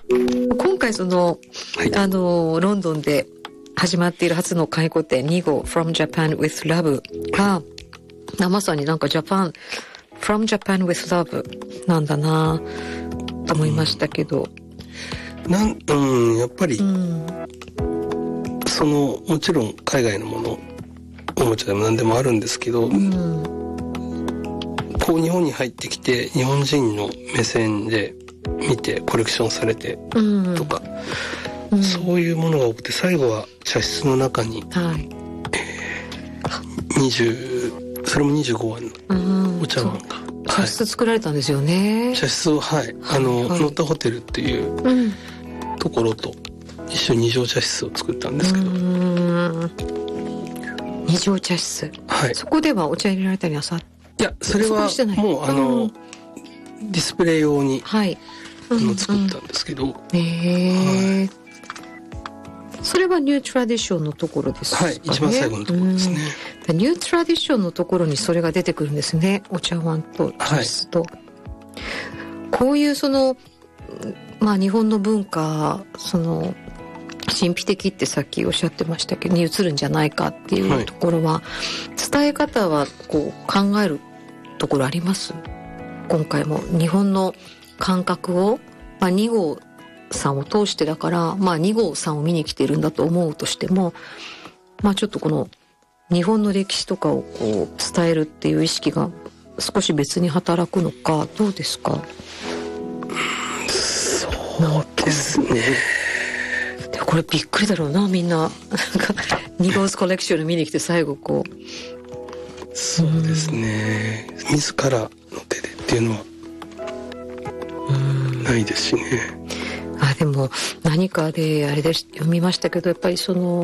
今回その、 はい、 ロンドンで始まっている初の回顧展2号 From Japan with Love が、まさになんか From Japan with Love なんだなと思いましたけど、 やっぱり、もちろん海外のものおもちゃでも何でもあるんですけど、こう日本に入ってきて日本人の目線で見てコレクションされてとか、そういうものが多くて、最後は茶室の中に、それも25話のお茶碗が、 茶室作られたんですよね。 茶室をノッタホテルっていうところと一緒に二条茶室を作ったんですけど、 二条茶室、そこではお茶入れられたりなさって？ いや、それはもうディスプレイ用に、作ったんですけど、 それはニュートラディションのところですかね。 一番最後のところですね。 ニュートラディションのところにそれが出てくるんですね。お茶碗と茶室と、こういう日本の文化、神秘的ってさっきおっしゃってましたけどに移るんじゃないかっていうところは、伝え方はこう考えるところあります？今回も日本の感覚を、2号さんを通してだから、2号さんを見に来てるんだと思うとしても、ちょっとこの日本の歴史とかをこう伝えるっていう意識が少し別に働くのか、どうですか？ そうですね。 でこれびっくりだろうな、みんな2号コレクション見に来て最後こう。 そうですね。自らの手でっていうのはないですしね。 でも何かであれで読みましたけど、やっぱり